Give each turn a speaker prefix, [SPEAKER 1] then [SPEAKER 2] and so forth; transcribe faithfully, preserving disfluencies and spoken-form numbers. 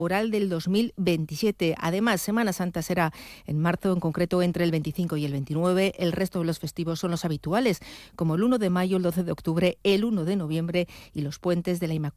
[SPEAKER 1] oral del dos mil veintisiete. Además, Semana Santa será en marzo, en concreto entre el veinticinco y el veintinueve. El resto de los festivos son los habituales, como el uno de mayo, el doce de octubre, el uno de noviembre y los puentes de la Inmaculada